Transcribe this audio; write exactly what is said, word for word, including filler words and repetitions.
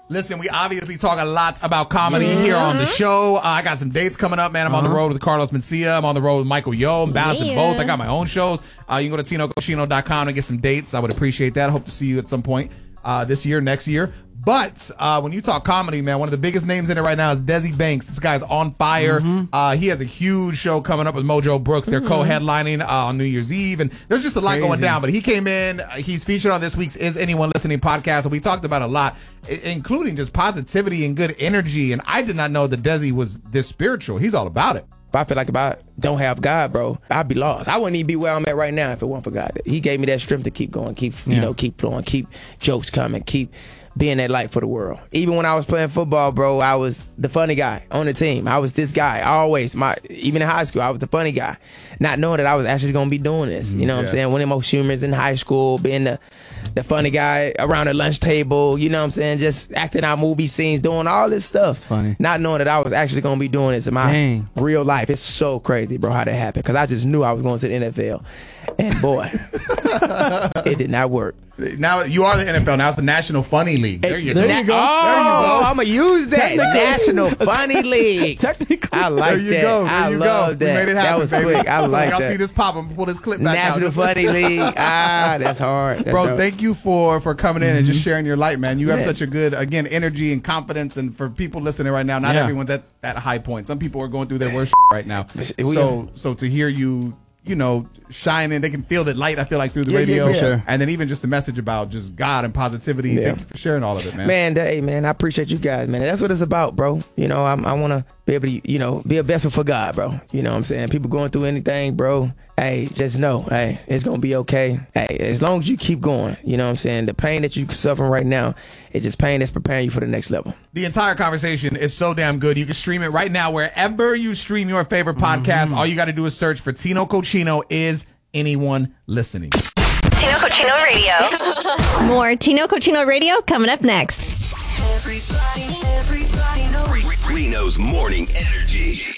Listen, we obviously talk a lot about comedy mm-hmm. here on the show. Uh, I got some dates coming up, man. I'm uh-huh. on the road with Carlos Mencia. I'm on the road with Michael Yo. I'm balancing yeah. both. I got my own shows. Uh, you can go to tino cochino dot com and get some dates. I would appreciate that. I hope to see you at some point uh, this year, next year. But uh, when you talk comedy, man, one of the biggest names in it right now is Desi Banks. This guy's on fire. Mm-hmm. Uh, he has a huge show coming up with Mojo Brooks. They're mm-hmm. co-headlining uh, on New Year's Eve. And there's just a lot Crazy. going down. But he came in. He's featured on this week's Is Anyone Listening podcast. And we talked about a lot, including just positivity and good energy. And I did not know that Desi was this spiritual. He's all about it. If I feel like if I don't have God, bro, I'd be lost. I wouldn't even be where I'm at right now if it weren't for God. He gave me that strength to keep going, keep, you yeah. know, keep flowing, keep jokes coming, keep being that light for the world. Even when I was playing football, bro, I was the funny guy on the team. I was this guy always. My even in high school, I was the funny guy, not knowing that I was actually gonna be doing this. You know what yeah. I'm saying? One of the most humorous in high school, being the the funny guy around the lunch table. You know what I'm saying? Just acting out movie scenes, doing all this stuff. It's funny. Not knowing that I was actually gonna be doing this in my Dang. real life. It's so crazy, bro, how that happened. Because I just knew I was going to the N F L, and boy, it did not work. Now you are the N F L. Now it's the National Funny League. There you there go. You go. Oh, there you go. I'm gonna use that National Funny League. Technically, I like there you that. Go. There I you love go. that. We made it happen, that was baby. quick. I so like y'all that. see this pop? I'm gonna pull this clip back National out. Funny League. Ah, that's hard. That's Bro, dope. thank you for for coming in mm-hmm. and just sharing your light, man. You have yeah. such a good, again, energy and confidence. And for people listening right now, not yeah. everyone's at that high point. Some people are going through their worst right now. So, so to hear you, you know, shining, they can feel the light, I feel like, through the yeah, radio. Yeah, yeah. Sure. And then even just the message about just God and positivity. Yeah. Thank you for sharing all of it, man. Man, hey, man, I appreciate you guys, man. That's what it's about, bro. You know, I'm, I want to be able to, you know, be a vessel for God, bro. You know what I'm saying? People going through anything, bro. Hey, just know, hey, it's going to be okay. Hey, as long as you keep going, you know what I'm saying? The pain that you're suffering right now is just pain that's preparing you for the next level. The entire conversation is so damn good. You can stream it right now wherever you stream your favorite podcast. Mm-hmm. All you got to do is search for Tino Cochino Is Anyone Listening. Tino Cochino Radio. More Tino Cochino Radio coming up next. Everybody, everybody knows. Reno's morning energy.